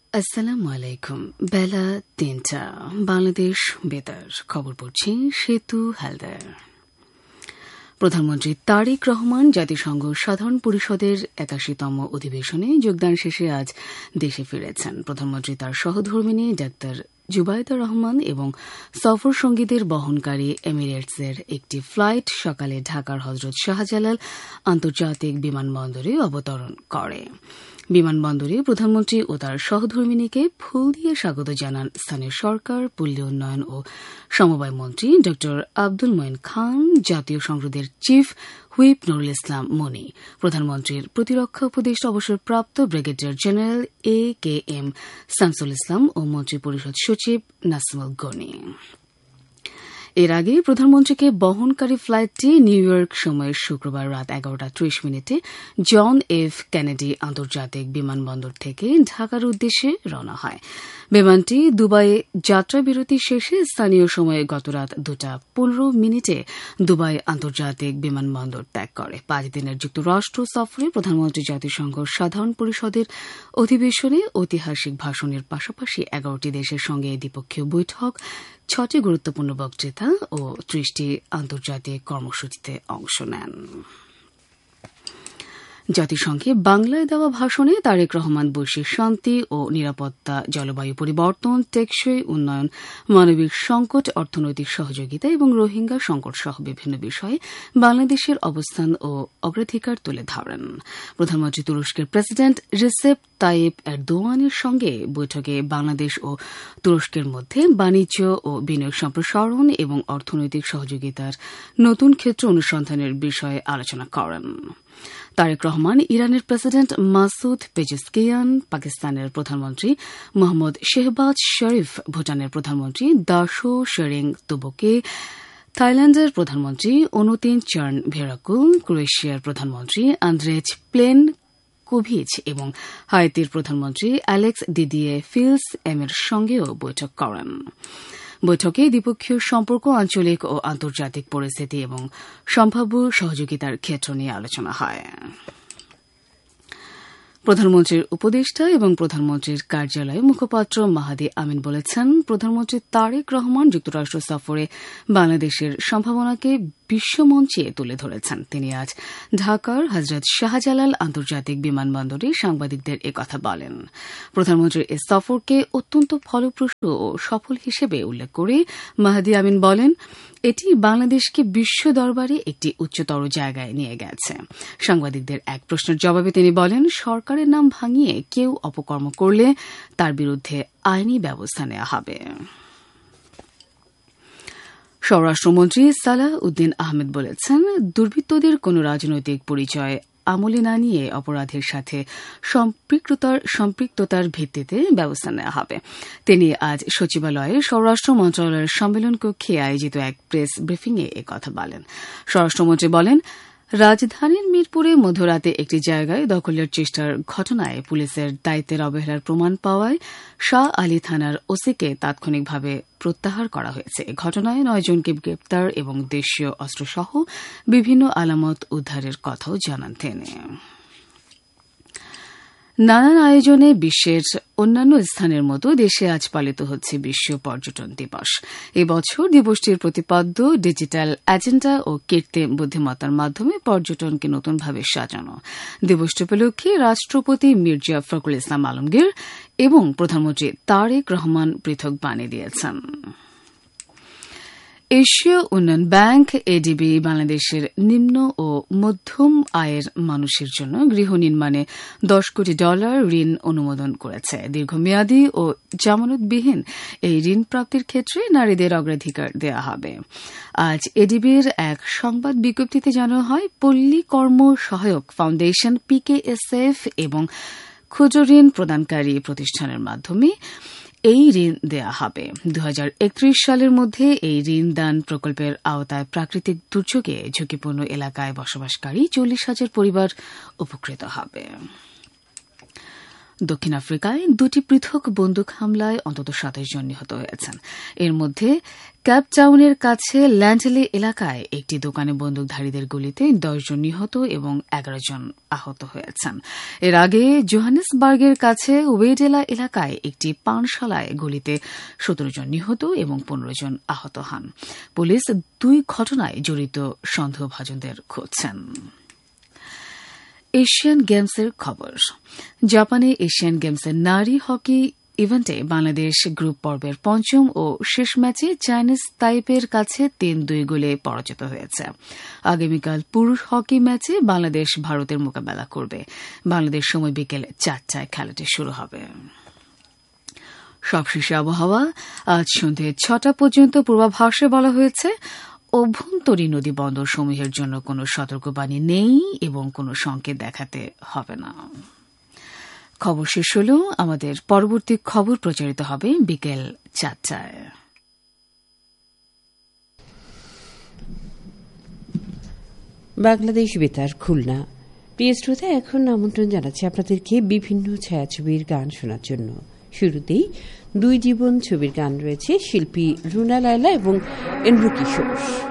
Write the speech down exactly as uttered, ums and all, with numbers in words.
আসসালামু আলাইকুম। বেলা তিনটা, বাংলাদেশ বেতার। খবর পড়ছি সেতু হালদার। প্রধানমন্ত্রী তারেক রহমান জাতিসংঘ সাধারণ পরিষদের একাশিতম অধিবেশনে যোগদান শেষে আজ দেশে ফিরেছেন। প্রধানমন্ত্রী তার সহধর্মিণী ডাক্তার জুবাইদা রহমান এবং সফর সঙ্গীদের বহনকারী এমিরেটসের একটি ফ্লাইট সকালে ঢাকার হজরত শাহজালাল আন্তর্জাতিক বিমানবন্দরে অবতরণ করে। বিমানবন্দরে প্রধানমন্ত্রী ও তার সহধর্মিণীকে ফুল দিয়ে স্বাগত জানান স্থানীয় সরকার, পল্লী উন্নয়ন ও সমবায় মন্ত্রী ড আব্দুল মঈন খান, জাতীয় সংসদের চিফ হুইপ নুরুল ইসলাম মনি, প্রধানমন্ত্রীর প্রতিরক্ষা উপদেষ্টা অবসরপ্রাপ্ত ব্রিগেডিয়ার জেনারেল এ কে এম শামসুল ইসলাম ও মন্ত্রিপরিষদ সচিব নাসিমুল গনি। এর আগে প্রধানমন্ত্রীকে বহনকারী ফ্লাইটটি নিউ ইয়র্ক সময় শুক্রবার রাত এগারোটা ত্রিশ মিনিটে জন এফ কেনেডি আন্তর্জাতিক বিমানবন্দর থেকে ঢাকার উদ্দেশ্যে রওনা হয়। বিমানটি দুবাইয়ে যাত্রা বিরতি শেষে স্থানীয় সময়ে গতরাত দুটা পনেরো মিনিটে দুবাই আন্তর্জাতিক বিমানবন্দর ত্যাগ করে। পাঁচ দিনের যুক্তরাষ্ট্র সফরে প্রধানমন্ত্রী জাতিসংঘ সাধারণ পরিষদের অধিবেশনে ঐতিহাসিক ভাষণের পাশাপাশি এগারোটি দেশের সঙ্গে দ্বিপক্ষীয় বৈঠক, ছটি গুরুত্বপূর্ণ বক্তৃতা ও ত্রিশটি আন্তর্জাতিক কর্মসূচিতে অংশ নেন। জাতিসংঘে বাংলায় দেওয়া ভাষণে তারেক রহমান বৈশ্বিক শান্তি ও নিরাপত্তা, জলবায়ু পরিবর্তন, টেকসই উন্নয়ন, মানবিক সংকট, অর্থনৈতিক সহযোগিতা এবং রোহিঙ্গা সংকট সহ বিভিন্ন বিষয়ে বাংলাদেশের অবস্থান ও অগ্রাধিকার তুলে ধরেন। প্রধানমন্ত্রী তুরস্কের প্রেসিডেন্ট রিসেপ তাইয়েপ এরদোয়ানের সঙ্গে বৈঠকে বাংলাদেশ ও তুরস্কের মধ্যে বাণিজ্য ও বিনিয়োগ সম্প্রসারণ এবং অর্থনৈতিক সহযোগিতার নতুন ক্ষেত্র অনুসন্ধানের বিষয়ে আলোচনা করেন। তারেক রহমান ইরানের প্রেসিডেন্ট মাসুদ পেজেশকিয়ান, পাকিস্তানের প্রধানমন্ত্রী মোহাম্মদ শেহবাজ শরীফ, ভুটানের প্রধানমন্ত্রী দাশো শেরিং তোবকে, থাইল্যান্ডের প্রধানমন্ত্রী অনুতিন চার্ন ভেরাকুল, ক্রোয়েশিয়ার প্রধানমন্ত্রী আন্দ্রেজ প্লেন কোভিচ এবং হাইতির প্রধানমন্ত্রী অ্যালেক্স দিদিয়ে ফিলস এমের সঙ্গেও বৈঠক করেন। বৈঠকে দ্বিপক্ষীয় সম্পর্ক, আঞ্চলিক ও আন্তর্জাতিক পরিস্থিতি এবং সম্ভাব্য সহযোগিতার ক্ষেত্র নিয়ে আলোচনা হয়। প্রধানমন্ত্রীর উপদেষ্টা এবং প্রধানমন্ত্রীর কার্যালয়ের মুখপাত্র মাহাদি আমিন বলেছেন, প্রধানমন্ত্রী তারেক রহমান যুক্তরাষ্ট্র সফরে বাংলাদেশের সম্ভাবনাকে বিশ্বমঞ্চে তুলে ধরেছেন। তিনি আজ ঢাকার হজরত শাহজালাল আন্তর্জাতিক বিমানবন্দরে সাংবাদিকদের একথা বলেন। প্রধানমন্ত্রীর এ সফরকে অত্যন্ত ফলপ্রসূ ও সফল হিসেবে উল্লেখ করে মাহাদি আমিন বলেন, এটি বাংলাদেশকে বিশ্ব দরবারে একটি উচ্চতর জায়গায় নিয়ে গেছে। সাংবাদিকদের এক প্রশ্নের জবাবে তিনি বলেন, সরকারের নাম ভাঙিয়ে কেউ অপকর্ম করলে তার বিরুদ্ধে আইনি ব্যবস্থা নেওয়া হবে। স্বরাষ্ট্রমন্ত্রী সালাহ উদ্দিন আহমেদ বলেছেন, দুর্বৃত্তদের কোন রাজনৈতিক পরিচয় আমলে না নিয়ে অপরাধের সাথে সম্পৃক্ততার সম্পৃক্ততার ভিত্তিতে ব্যবস্থা নেওয়া হবে। তিনি আজ সচিবালয়ে স্বরাষ্ট্র মন্ত্রণালয়ের সম্মেলন কক্ষে আয়োজিত এক প্রেস ব্রিফিংয়ে একথা বলেন। স্বরাষ্ট্রমন্ত্রী বলেন, রাজধানীর মিরপুরে মধ্যরাতে একটি জায়গায় দখলের চেষ্টার ঘটনায় পুলিশের দায়িত্বের অবহেলার প্রমাণ পাওয়ায় শাহ আলী থানার ওসিকে তাৎক্ষণিকভাবে প্রত্যাহার করা হয়েছে। ঘটনায় নয় জনকে গ্রেপ্তার এবং দেশীয় অস্ত্রসহ বিভিন্ন আলামত উদ্ধারের কথাও জানান তিনি। নানান আয়োজনে বিশ্বের অন্যান্য স্থানের মতো দেশে আজ পালিত হচ্ছে বিশ্ব পর্যটন দিবস। এবছর দিবসটির প্রতিপাদ্য ডিজিটাল এজেন্ডা ও কৃত্রিম বুদ্ধিমত্তার মাধ্যমে পর্যটনকে নতুনভাবে সাজানো। দিবসটি উপলক্ষে রাষ্ট্রপতি মির্জা ফখরুল ইসলাম আলমগীর এবং প্রধানমন্ত্রী তারেক রহমান পৃথক বাণী দিয়েছেন। এশীয় উন্নয়ন ব্যাংক এডিবি বাংলাদেশের নিম্ন ও মধ্যম আয়ের মানুষের জন্য গৃহ নির্মাণে দশ কোটি ডলার ঋণ অনুমোদন করেছে। দীর্ঘমেয়াদী ও জামানতবিহীন এই ঋণ প্রাপ্তির ক্ষেত্রে নারীদের অগ্রাধিকার দেওয়া হবে। আজ এডিবির এক সংবাদ বিজ্ঞপ্তিতে জানানো হয়, পল্লী কর্ম সহায়ক ফাউন্ডেশন পিকেএসএফ এবং ক্ষুদ্র ঋণ প্রদানকারী প্রতিষ্ঠানের মাধ্যমে এই ঋণ দেওয়া হবে। দুই হাজার একত্রিশ সালের মধ্যে এই ঋণ দান প্রকল্পের আওতায় প্রাকৃতিক দুর্যোগে ঝুঁকিপূর্ণ এলাকায় বসবাসকারী চল্লিশ হাজার পরিবার উপকৃত হবে। দক্ষিণ আফ্রিকায় দুটি পৃথক বন্দুক হামলায় অন্তত সাতাশ জন নিহত হয়েছেন। এর মধ্যে ক্যাপটাউনের কাছে ল্যান্ডলি এলাকায় একটি দোকানে বন্দুকধারীদের গুলিতে দশ জন নিহত এবং এগারো জন আহত হয়েছেন। এর আগে জোহানেসবার্গের কাছে ওয়েডেলা এলাকায় একটি পানশালায় গুলিতে সতেরো জন নিহত এবং পনেরো জন আহত হন। পুলিশ দুই ঘটনায় জড়িত সন্দেহভাজনদের খুঁজছেন। এশিয়ান গেমসের খবর। জাপানে এশিয়ান গেমসের নারী হকি ইভেন্টে বাংলাদেশ গ্রুপ পর্বের পঞ্চম ও শেষ ম্যাচে চাইনিজ তাইপের কাছে তিন দুই গোলে পরাজিত হয়েছে। আগামীকাল পুরুষ হকি ম্যাচে বাংলাদেশ ভারতের মোকাবেলা করবে। বাংলাদেশ সময় বিকেল চারটায় খেলাটি শুরু হবে। সবশেষে আবহাওয়া। আজ সন্ধ্যে ছটা পর্যন্ত পূর্বাভাসে বলা হয়েছে অভ্যন্তরীণ নদী বন্দর সমূহের জন্য কোনো সতর্কবাণী নেই এবং কোনো সংকেত দেখাতে হবে না। খবর শেষ হল। আমাদের পরবর্তী খবর প্রচারিত হবে বিকেল চারটায়। বাংলাদেশ বেতার খুলনা। প্রিয় শ্রোতা, এখন আমন্ত্রণ জানাচ্ছি আপনাদেরকে বিভিন্ন ছায়াছবির গান শোনার জন্য। শুরুতেই দুই জীবন ছবির গান রয়েছে শিল্পী রুনা লায়লা এবং এন্ড্রু কিশোর।